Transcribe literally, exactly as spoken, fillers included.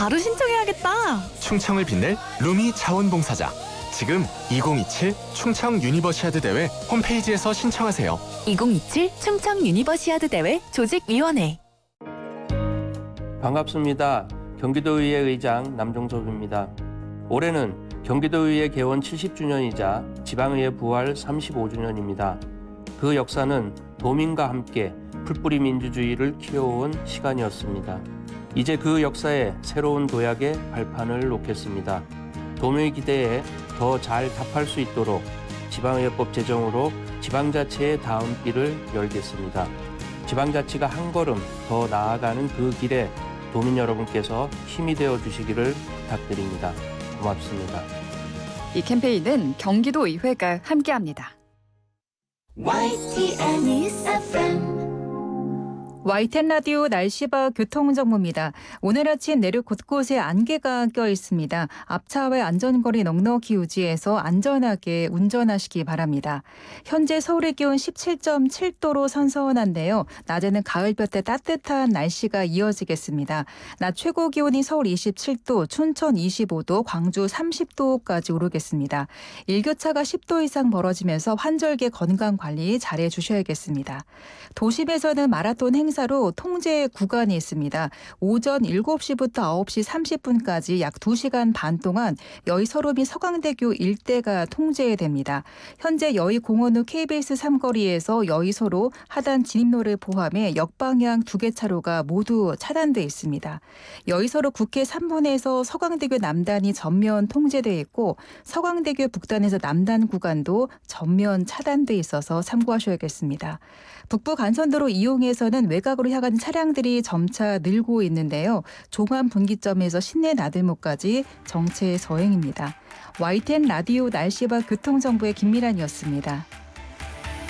바로 신청해야겠다. 충청을 빛낼 루미 자원봉사자. 지금 이천이십칠 충청 유니버시아드 대회 홈페이지에서 신청하세요. 이천이십칠 충청 유니버시아드 대회 조직위원회. 반갑습니다. 경기도의회 의장 남종섭입니다. 올해는 경기도의회 개원 칠십 주년이자 지방의회 부활 삼십오 주년입니다. 그 역사는 도민과 함께 풀뿌리 민주주의를 키워온 시간이었습니다. 이제 그 역사에 새로운 도약의 발판을 놓겠습니다. 도민의 기대에 더 잘 답할 수 있도록 지방의회법 제정으로 지방자치의 다음 길을 열겠습니다. 지방자치가 한 걸음 더 나아가는 그 길에 도민 여러분께서 힘이 되어 주시기를 부탁드립니다. 고맙습니다. 이 캠페인은 경기도의회가 함께합니다. 와이티엔 News 에프엠 와이티엔 라디오 날씨와 교통정보입니다. 오늘 아침 내륙 곳곳에 안개가 껴 있습니다. 앞차와의 안전거리 넉넉히 유지해서 안전하게 운전하시기 바랍니다. 현재 서울의 기온 십칠 점 칠 도로 선선한데요. 낮에는 가을볕에 따뜻한 날씨가 이어지겠습니다. 낮 최고 기온이 서울 이십칠 도, 춘천 이십오 도, 광주 삼십 도까지 오르겠습니다. 일교차가 십 도 이상 벌어지면서 환절기 건강관리 잘해 주셔야겠습니다. 도심에서는 마라톤 행 행사로 통제 구간이 있습니다. 오전 일곱 시부터 아홉 시 삼십 분까지 약 두 시간 반 동안 여의서로 및 서강대교 일대가 통제됩니다. 현재 여의공원 후 케이비에스 삼거리에서 여의서로 하단 진입로를 포함해 역방향 두 개 차로가 모두 차단돼 있습니다. 여의서로 국회 삼 분에서 서강대교 남단이 전면 통제돼 있고 서강대교 북단에서 남단 구간도 전면 차단돼 있어서 참고하셔야겠습니다. 북부 간선도로 이용해서는 외곽으로 향하는 차량들이 점차 늘고 있는데요. 종암 분기점에서 신내 나들목까지 정체 서행입니다. 와이티엔 라디오 날씨와 교통정보의 김미란이었습니다.